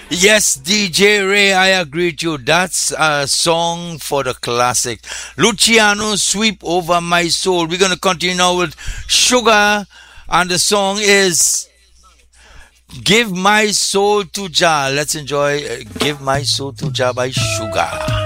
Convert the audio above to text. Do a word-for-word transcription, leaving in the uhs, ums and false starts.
Yes, D J Ray, I agree with you. That's a song for the classic. Luciano, Sweep Over My Soul. We're going to continue now with Sugar, and the song is Give My Soul to Jah. Let's enjoy uh, Give My Soul to Jah by Sugar.